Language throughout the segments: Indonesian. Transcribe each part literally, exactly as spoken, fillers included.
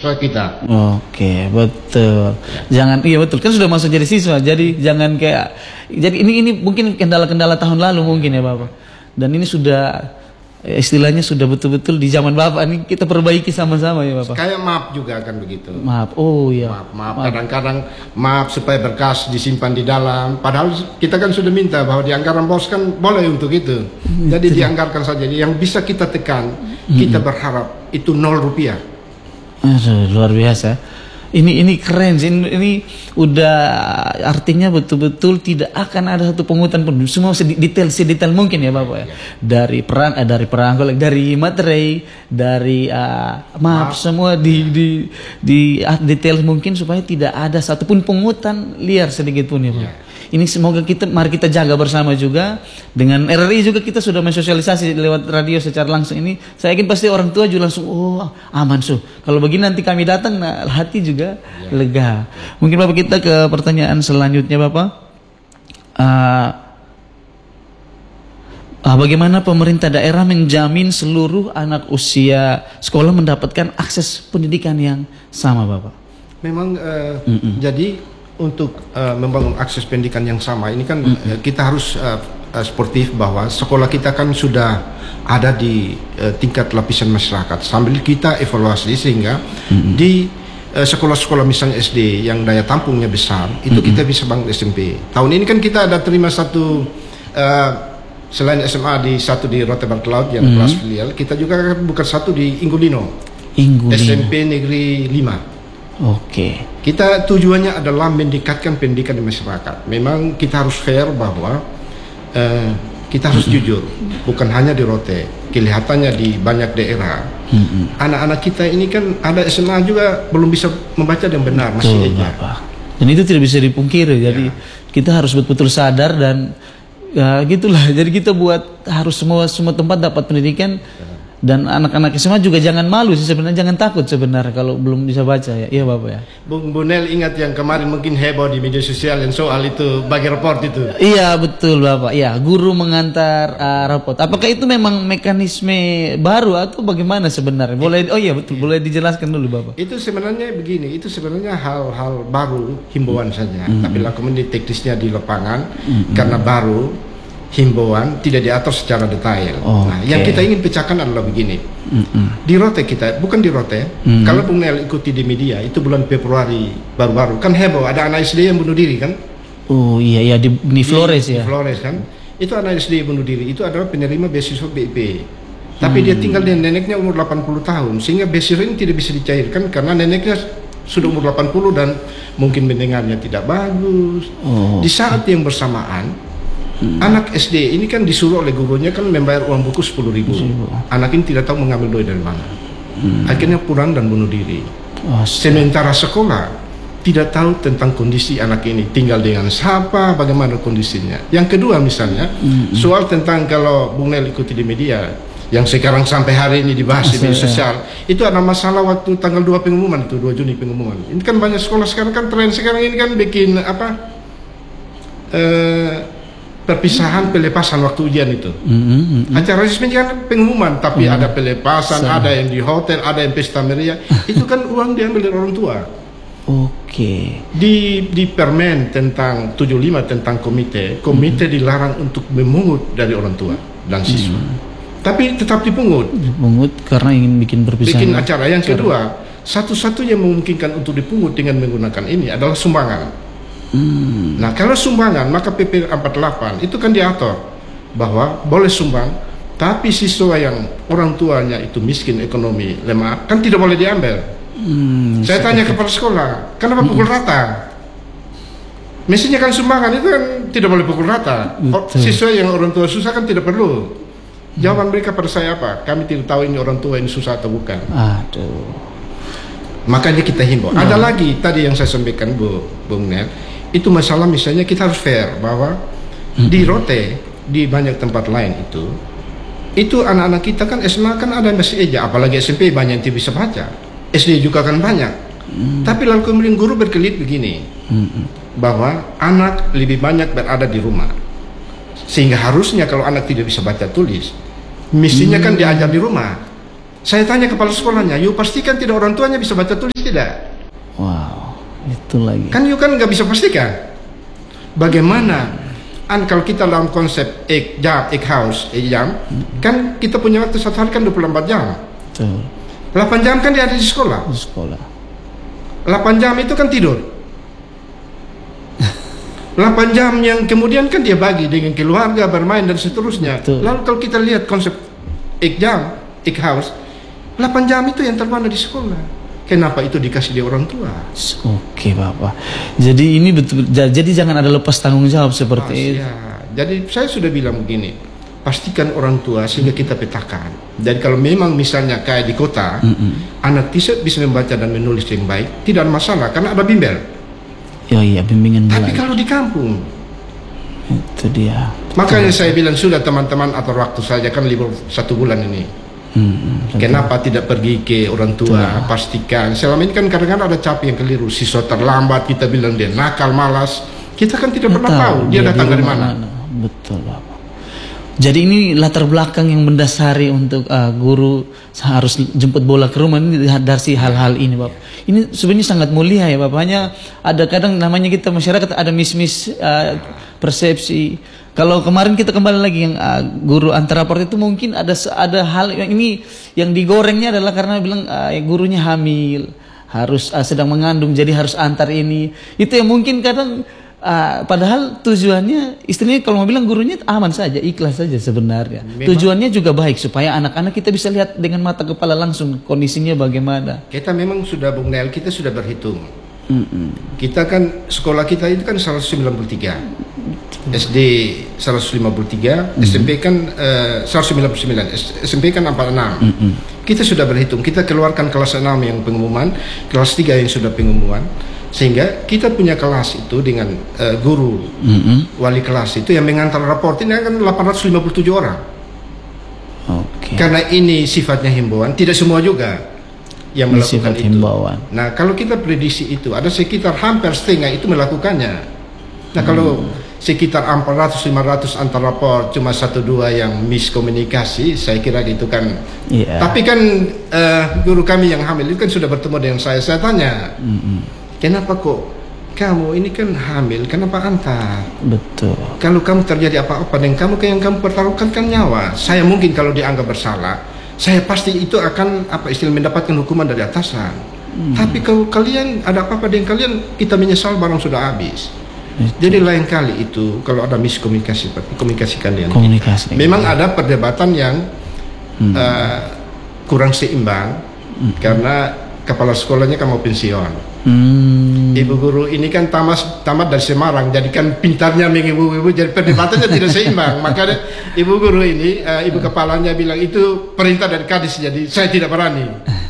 siswa kita. Oke, betul. Jangan, iya betul, kan sudah masuk jadi siswa, jadi jangan kayak, jadi ini ini mungkin kendala-kendala tahun lalu mungkin ya Bapak. Dan ini sudah istilahnya sudah betul-betul di zaman Bapak ini kita perbaiki sama-sama ya Bapak. Kayak maaf juga kan begitu. Maaf, oh iya. Maaf, maaf. Kadang-kadang maaf supaya berkas disimpan di dalam. Padahal kita kan sudah minta bahwa di anggaran bos kan boleh untuk itu. Jadi itu dianggarkan saja. Yang bisa kita tekan, kita berharap itu nol rupiah. Aduh, luar biasa. Ini ini keren sih. Ini, ini udah artinya betul-betul tidak akan ada satu pungutan pun. Semua sedetail sedetail mungkin ya Bapak ya. Dari perang eh, dari perangkul, dari materai, dari uh, maaf, maaf semua di di di uh, detail mungkin supaya tidak ada satupun pungutan liar sedikit pun ya Pak. Ya. Ini semoga kita, mari kita jaga bersama juga. Dengan R R I juga kita sudah mensosialisasi lewat radio secara langsung ini. Saya yakin pasti orang tua juga langsung, oh aman su. Kalau begini nanti kami datang, nah, hati juga ya. Lega. Mungkin Bapak kita ke pertanyaan selanjutnya Bapak. Uh, uh, bagaimana pemerintah daerah menjamin seluruh anak usia sekolah mendapatkan akses pendidikan yang sama Bapak? Memang uh, mm -mm. jadi untuk uh, membangun akses pendidikan yang sama ini kan mm-hmm. uh, kita harus uh, uh, sportif bahwa sekolah kita kan sudah ada di uh, tingkat lapisan masyarakat sambil kita evaluasi sehingga mm-hmm. di uh, sekolah-sekolah misalnya S D yang daya tampungnya besar itu mm-hmm. kita bisa bangun S M P. Tahun ini kan kita ada terima satu uh, selain S M A di satu di Rote Bartelaut yang mm-hmm. kelas filial, kita juga buka satu di Inggulino, Inggulino. S M P Negeri lima. Oke. Kita tujuannya adalah mendekatkan pendidikan di masyarakat. Memang kita harus fair bahwa uh, kita harus mm-hmm. jujur, bukan hanya di Rote. Kelihatannya di banyak daerah, mm-hmm. anak-anak kita ini kan ada S M A juga belum bisa membaca dengan benar, masih eja. Dan itu tidak bisa dipungkiri. Jadi ya. Kita harus betul-betul sadar dan ya gitulah. Jadi kita buat harus semua semua tempat dapat pendidikan. Ya. Dan anak-anak S M A juga jangan malu sih sebenarnya, jangan takut sebenarnya kalau belum bisa baca ya. Iya Bapak ya. Bung Bunel ingat yang kemarin mungkin heboh di media sosial yang soal itu bagi raport itu. Iya betul Bapak. Iya, guru mengantar uh, raport. Apakah itu memang mekanisme baru atau bagaimana sebenarnya? Boleh oh iya betul, boleh dijelaskan dulu Bapak. Itu sebenarnya begini, itu sebenarnya hal-hal baru, himbauan saja. Mm-hmm. Tapi lakukan di teknisnya di lapangan mm-hmm. karena baru himbauan tidak diatur secara detail. Oh, nah, okay. Yang kita ingin pecahkan adalah begini. Mm-mm. Di Rote kita, bukan di Rote. Mm-hmm. Kalau Bung Nel ikuti di media, itu bulan Februari baru-baru kan heboh. Ada anak S D yang bunuh diri kan? Oh iya iya di, di Flores di, ya. Di Flores kan. Itu anak S D yang bunuh diri. Itu adalah penerima beasiswa B I P. Tapi hmm. dia tinggal dengan neneknya umur delapan puluh tahun, sehingga beasiswa ini tidak bisa dicairkan karena neneknya sudah umur delapan puluh dan mungkin mendengarnya tidak bagus. Oh. Di saat yang bersamaan. Hmm. Anak S D ini kan disuruh oleh gurunya kan membayar uang buku sepuluh ribu. Anak ini tidak tahu mengambil duit dari mana. Hmm. Akhirnya pulang dan bunuh diri. Oh, sementara sekolah tidak tahu tentang kondisi anak ini, tinggal dengan siapa, bagaimana kondisinya. Yang kedua misalnya hmm. soal tentang kalau Bung Nel ikuti di media yang sekarang sampai hari ini dibahas di media sosial, itu ada masalah waktu tanggal dua pengumuman itu dua Juni pengumuman. Ini kan banyak sekolah sekarang kan tren sekarang ini kan bikin apa? Eh perpisahan pelepasan waktu ujian itu. Mm-hmm. Acara resmi kan pengumuman, tapi mm-hmm. ada pelepasan, so. Ada yang di hotel, ada yang pesta meriah. Itu kan uang diambil dari orang tua. Oke. Okay. Di di permen tentang tujuh puluh lima tentang komite, komite mm-hmm. dilarang untuk memungut dari orang tua dan siswa. Mm-hmm. Tapi tetap dipungut. Dipungut karena ingin bikin perpisahan. Bikin acara. Yang kedua, satu-satunya memungkinkan untuk dipungut dengan menggunakan ini adalah sumbangan. Hmm. Nah kalau sumbangan maka P P empat puluh delapan itu kan diatur bahwa boleh sumbang, tapi siswa yang orang tuanya itu miskin ekonomi lemah kan tidak boleh diambil. Hmm, Saya tanya kepala sekolah, kenapa hmm. pukul rata? Mestinya kan sumbangan itu kan tidak boleh pukul rata. Betul. Siswa yang orang tua susah kan tidak perlu. Jawaban mereka pada saya apa? Kami tidak tahu ini orang tua ini susah atau bukan. Aduh. Makanya kita himbau. Hmm. Ada lagi tadi yang saya sampaikan Bu Bung Nel. Itu masalah misalnya kita harus fair bahwa mm-hmm. di Rote di banyak tempat lain itu itu anak-anak kita kan S M A kan ada masih eja, apalagi S M P banyak yang tidak bisa baca, S D juga kan banyak. Mm-hmm. Tapi lalu kemudian guru berkelit begini mm-hmm. bahwa anak lebih banyak berada di rumah, sehingga harusnya kalau anak tidak bisa baca tulis mestinya mm-hmm. kan diajar di rumah. Saya tanya kepala sekolahnya, yuk pastikan tidak orang tuanya bisa baca tulis. tidak. Wow, itu lagi. Kan you kan nggak bisa pastikan. Bagaimana? An kalau kita dalam konsep ek jam, ek house, ek jam, kan kita punya waktu satu hari kan dua puluh empat jam. Betul. delapan jam kan dia ada di sekolah. Di sekolah. delapan jam itu kan tidur. delapan jam yang kemudian kan dia bagi dengan keluarga, bermain dan seterusnya. Betul. Lalu kalau kita lihat konsep ek jam, ek house, delapan jam itu yang terpandang di sekolah. Kenapa itu dikasih di orang tua? Oke Bapak. Jadi ini betul. Jadi jangan ada lepas tanggung jawab seperti Mas, itu. ya. Jadi saya sudah bilang begini, pastikan orang tua sehingga kita petakan. Dan kalau memang misalnya kayak di kota, mm-mm. anak tidak bisa membaca dan menulis yang baik, tidak ada masalah karena ada bimbel. Ya iya bimbingan. Tapi mulai. kalau di kampung, itu dia. makanya saya bilang sudah teman-teman atur waktu saja kan libur satu bulan ini. Hmm, Kenapa tidak pergi ke orang tua? Betul. Pastikan. Selama ini kan kadang-kadang ada cap yang keliru. Siswa terlambat, kita bilang dia nakal, malas. Kita kan tidak pernah tahu dia, dia datang dari mana. mana. Betul Bapak. Jadi ini latar belakang yang mendasari untuk uh, guru harus jemput bola ke rumah ini dari hal-hal ini Bapak. Ini sebenarnya sangat mulia ya Bapak. Hanya ada kadang namanya kita masyarakat ada mis-mis uh, persepsi. Kalau kemarin kita kembali lagi yang uh, guru antar raport itu mungkin ada ada hal yang ini yang digorengnya adalah karena bilang uh, gurunya hamil, harus uh, sedang mengandung jadi harus antar ini. Itu yang mungkin kadang uh, padahal tujuannya istrinya kalau mau bilang gurunya aman saja, ikhlas saja sebenarnya. Memang, tujuannya juga baik supaya anak-anak kita bisa lihat dengan mata kepala langsung kondisinya bagaimana. Kita memang sudah Bung Nel, kita sudah berhitung. Mm-mm. Kita kan sekolah kita itu kan seratus sembilan puluh tiga. S D seratus lima puluh tiga, mm-hmm. S M P kan uh, seratus sembilan puluh sembilan, S M P kan empat puluh enam. Mm-hmm. Kita sudah berhitung, kita keluarkan kelas enam yang pengumuman, kelas tiga yang sudah pengumuman, sehingga kita punya kelas itu dengan uh, guru, mm-hmm. wali kelas itu yang mengantar raport ini kan delapan ratus lima puluh tujuh orang. Okay. Karena ini sifatnya himbauan, tidak semua juga yang melakukan itu. Himbauan. Nah kalau kita prediksi itu ada sekitar hampir setengah itu melakukannya. Nah kalau hmm. sekitar empat ratus lima ratus antar rapor cuma satu dua yang miskomunikasi, saya kira itu kan. Yeah. Tapi kan uh, guru kami yang hamil itu kan sudah bertemu dengan saya. Saya tanya, mm-hmm. kenapa kok kamu ini kan hamil, kenapa antar? Betul. Kalau kamu terjadi apa-apa dan kamu yang kamu pertaruhkan kan nyawa. Saya mungkin kalau dianggap bersalah, saya pasti itu akan apa istilah mendapatkan hukuman dari atasan. Hmm. Tapi kalau kalian ada apa-apa dengan kalian, kita menyesal barang sudah habis. Itu. Jadi lain kali itu kalau ada miskomunikasi, komunikasikan dengan komunikasi. Kita. Memang ada perdebatan yang hmm. uh, kurang seimbang hmm. karena kepala sekolahnya kan mau pensiun. Hmm. Ibu guru ini kan tamat tamat dari Semarang, jadi kan pintarnya mengibu-ibu, jadi perdebatannya tidak seimbang. Maka ibu guru ini, uh, ibu kepalanya bilang itu perintah dari kadis, jadi saya tidak berani.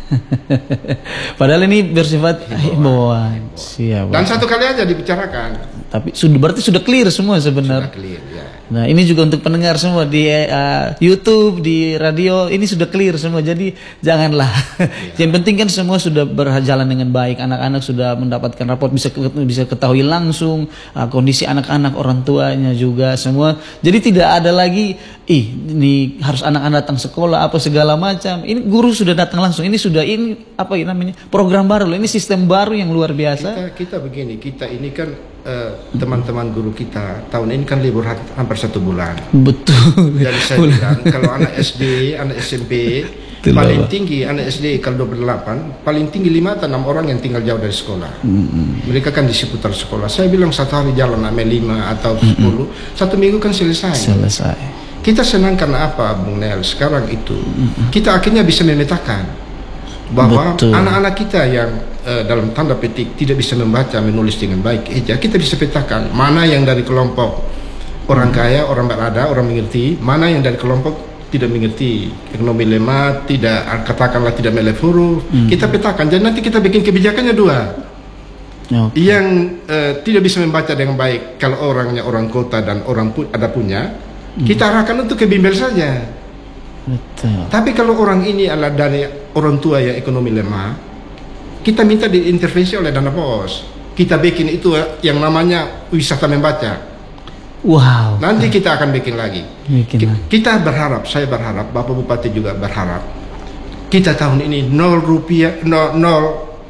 Padahal ini bersifat himbauan. Siap. Dan satu kali aja dibicarakan. Tapi sudah berarti sudah clear semua sebenarnya. Sudah clear, ya. Nah ini juga untuk pendengar semua di uh, YouTube, di radio, ini sudah clear semua. Jadi janganlah. Ya. Yang penting kan semua sudah berjalan dengan baik. Anak-anak sudah mendapatkan raport, bisa bisa ketahui langsung uh, kondisi anak-anak, orang tuanya juga semua. Jadi tidak ada lagi, ih ini harus anak-anak datang sekolah apa segala macam. Ini guru sudah datang langsung. Ini sudah ini apa ya namanya program baru loh. Ini sistem baru yang luar biasa. Kita, kita begini, kita ini kan uh, teman-teman guru kita tahun ini kan libur hampir satu bulan. Betul. Jadi saya bilang kalau anak S D, anak S M P Betul paling apa? Tinggi anak S D kalau dua puluh delapan paling tinggi lima atau enam orang yang tinggal jauh dari sekolah. Mm-hmm. Mereka kan di seputar sekolah. Saya bilang satu hari jalan sampai lima atau sepuluh, mm-hmm. satu minggu kan selesai. Selesai. Kita senang karena apa, Bung Nel? Sekarang itu mm-hmm. kita akhirnya bisa memetakan bahwa Betul. anak-anak kita yang uh, dalam tanda petik tidak bisa membaca menulis dengan baik eja, kita bisa petakan mana yang dari kelompok orang kaya, orang berada, orang mengerti, mana yang dari kelompok tidak mengerti, ekonomi lemah, tidak katakanlah tidak melek huruf, hmm. kita petakan. Jadi nanti kita bikin kebijakannya dua. Okay. Yang uh, tidak bisa membaca dengan baik, kalau orangnya orang kota dan orang pu ada punya, hmm. kita arahkan untuk ke bimbel saja. Betul. Tapi kalau orang ini adalah dari orang tua yang ekonomi lemah, kita minta diintervensi oleh dana pos. Kita bikin itu yang namanya wisata membaca. Wow. Nanti kita akan bikin lagi. Bikin. Kita berharap, saya berharap, Bapak Bupati juga berharap, kita tahun ini nol rupiah, nol, nol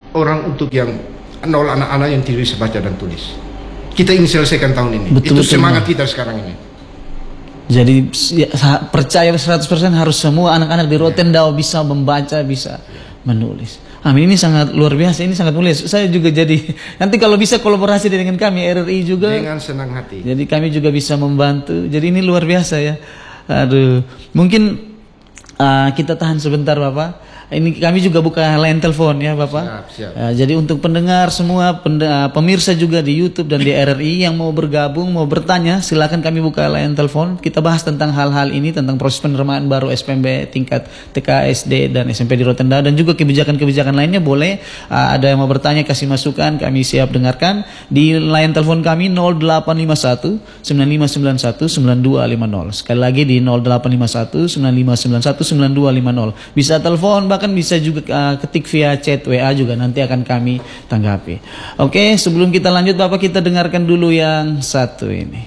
orang untuk yang nol anak-anak yang tidak bisa baca dan tulis. Kita ingin selesaikan tahun ini. Betul, Itu betul, semangat Bang. kita sekarang ini. Jadi ya, sa- percaya seratus persen harus semua anak-anak di Rotendao bisa membaca, bisa menulis. Amin, ini sangat luar biasa, ini sangat mulia. Saya juga jadi nanti kalau bisa kolaborasi dengan kami R R I juga. Dengan senang hati. Jadi kami juga bisa membantu. Jadi ini luar biasa ya. Aduh, mungkin uh, kita tahan sebentar Bapak. Ini kami juga buka line telepon ya Bapak. Siap, siap. Uh, jadi untuk pendengar semua, pende- uh, pemirsa juga di YouTube dan di R R I yang mau bergabung, mau bertanya, silakan kami buka line telepon. Kita bahas tentang hal-hal ini, tentang proses penerimaan baru S P M B tingkat T K, S D dan S M P di Rotendao, dan juga kebijakan-kebijakan lainnya. Boleh uh, ada yang mau bertanya, kasih masukan, kami siap dengarkan. Di line telepon kami nol delapan lima satu sembilan lima sembilan satu sembilan dua lima nol. Sekali lagi di nol delapan lima satu sembilan lima sembilan satu sembilan dua lima nol. Bisa telepon, bahkan bisa juga uh, ketik via chat W A juga, nanti akan kami tanggapi. Oke, sebelum kita lanjut Bapak, kita dengarkan dulu yang satu ini.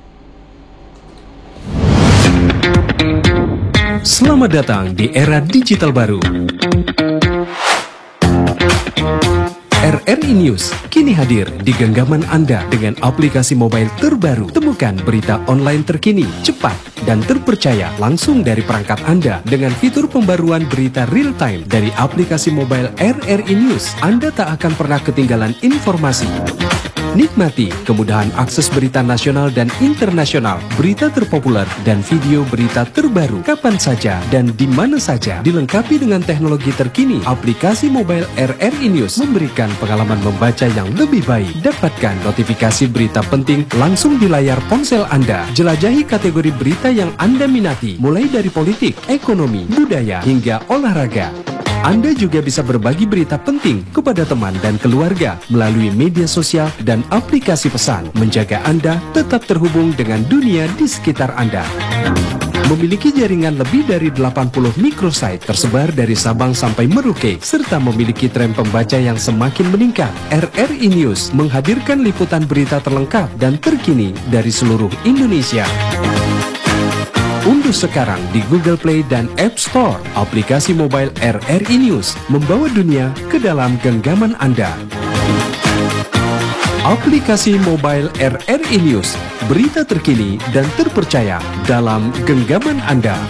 Selamat datang di era digital baru. R R I News kini hadir di genggaman Anda dengan aplikasi mobile terbaru. Temukan berita online terkini, cepat, dan terpercaya langsung dari perangkat Anda dengan fitur pembaruan berita real time dari aplikasi mobile R R I News. Anda tak akan pernah ketinggalan informasi. Nikmati kemudahan akses berita nasional dan internasional, berita terpopuler, dan video berita terbaru kapan saja dan di mana saja. Dilengkapi dengan teknologi terkini, aplikasi mobile R R I News memberikan pengalaman membaca yang lebih baik. Dapatkan notifikasi berita penting langsung di layar ponsel Anda. Jelajahi kategori berita yang Anda minati, mulai dari politik, ekonomi, budaya, hingga olahraga. Anda juga bisa berbagi berita penting kepada teman dan keluarga melalui media sosial dan aplikasi pesan, menjaga Anda tetap terhubung dengan dunia di sekitar Anda. Memiliki jaringan lebih dari delapan puluh microsite tersebar dari Sabang sampai Merauke, serta memiliki tren pembaca yang semakin meningkat. R R I News menghadirkan liputan berita terlengkap dan terkini dari seluruh Indonesia. Unduh sekarang di Google Play dan App Store aplikasi mobile R R I News, membawa dunia ke dalam genggaman Anda. Aplikasi mobile R R I News, berita terkini dan terpercaya dalam genggaman Anda.